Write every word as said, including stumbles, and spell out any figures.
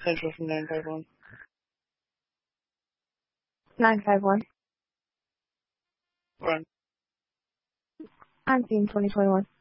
Central from nine five one. nine five one. Run. On scene twenty twenty-one.